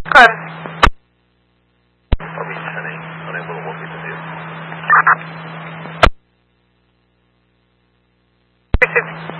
Good. Probably unable to work with the vehicle. Received.